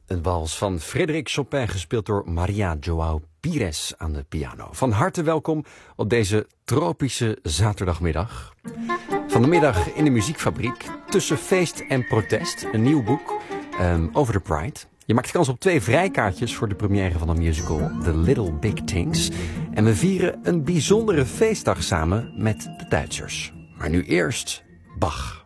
Een wals van Frédéric Chopin, gespeeld door Maria João Pires aan de piano. Van harte welkom op deze tropische zaterdagmiddag. Van de middag in de muziekfabriek, tussen feest en protest. Een nieuw boek over de Pride. Je maakt kans op 2 vrijkaartjes voor de première van een musical, The Little Big Things. En we vieren een bijzondere feestdag samen met de Duitsers. Maar nu eerst Bach.